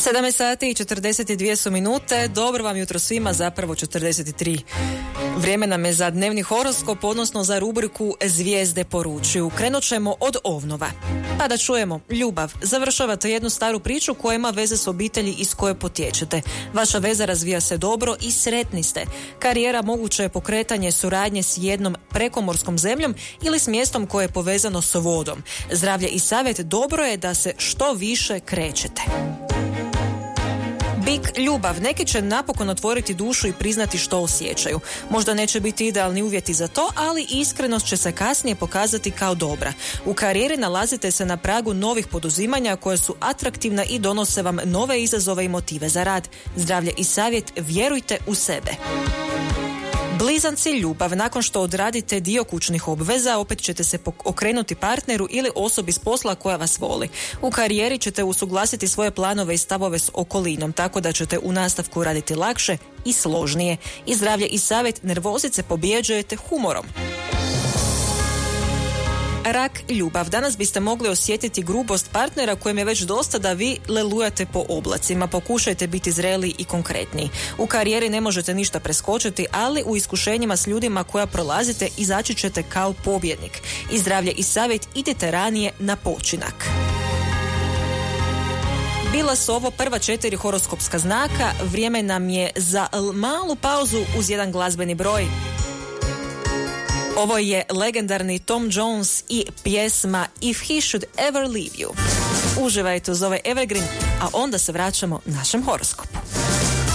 7 sati i 42 su minute. Dobro vam jutro svima, zapravo 43. Vrijeme nam je za dnevni horoskop, odnosno za rubriku Zvijezde poručuju. Krenut ćemo od Ovnova. Pa da čujemo, ljubav. Završavate jednu staru priču koja ima veze s obitelji iz koje potječete. Vaša veza razvija se dobro i sretni ste. Karijera, moguće je pokretanje suradnje s jednom prekomorskom zemljom ili s mjestom koje je povezano s vodom. Zdravlje i savjet, dobro je da se što više krećete. Bik, ljubav. Neki će napokon otvoriti dušu i priznati što osjećaju. Možda neće biti idealni uvjeti za to, ali iskrenost će se kasnije pokazati kao dobra. U karijeri nalazite se na pragu novih poduzimanja koje su atraktivna i donose vam nove izazove i motive za rad. Zdravlje i savjet, vjerujte u sebe. Blizanci, ljubav. Nakon što odradite dio kućnih obveza, opet ćete se okrenuti partneru ili osobi s posla koja vas voli. U karijeri ćete usuglasiti svoje planove i stavove s okolinom, tako da ćete u nastavku raditi lakše i složnije. I zdravlje i savjet, nervozice pobjeđujete humorom. Rak, ljubav. Danas biste mogli osjetiti grubost partnera kojem je već dosta da vi lelujate po oblacima. Pokušajte biti zreli i konkretniji. U karijeri ne možete ništa preskočiti, ali u iskušenjima s ljudima koja prolazite izaći ćete kao pobjednik. I zdravlje i savjet, idite ranije na počinak. Bila su ovo prva 4 horoskopska znaka. Vrijeme nam je za malu pauzu uz jedan glazbeni broj. Ovo je legendarni Tom Jones i pjesma If He Should Ever Leave You. Uživajte uz ovaj Evergreen, a onda se vraćamo našem horoskopu.